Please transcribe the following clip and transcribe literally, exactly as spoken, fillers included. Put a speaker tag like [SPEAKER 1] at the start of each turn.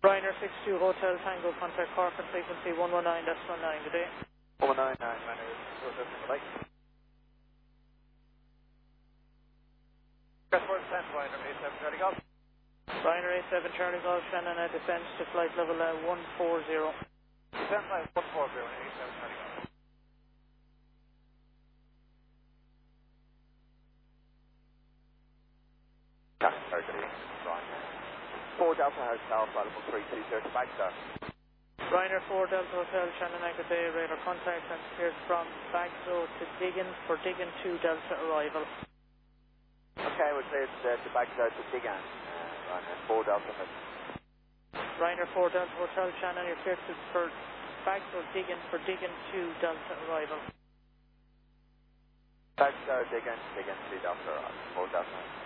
[SPEAKER 1] Ryanair six two Hotel Tango, contact Cork on frequency one one nine one nine today.
[SPEAKER 2] one nine nine, Ryanair Hotel Tango, right? Press for descent, Ryanair A seven Charlie Golf.
[SPEAKER 1] Ryanair A seven Charlie Golf, Shannon, uh, descent to flight level uh, one forty.
[SPEAKER 2] Descent flight one forty, A seven Charlie Golf. Captain Charlie, Ryanair. four Delta Hotel, flight level three two zero to Baghdad.
[SPEAKER 1] Ryanair four Delta Hotel, Shannon, Anchor Bay, radar contact and cleared from Bagso to Diggin for Diggin two Delta arrival.
[SPEAKER 2] Okay, we're cleared uh, to Baghdad to Digan. Uh, Ryanair four Delta Hotel.
[SPEAKER 1] Ryanair four Delta Hotel, Shannon, you're cleared to for Bagso Diggin for Diggin two Delta arrival.
[SPEAKER 2] Baghdad, Digan, Digan two Delta arrival. four Delta.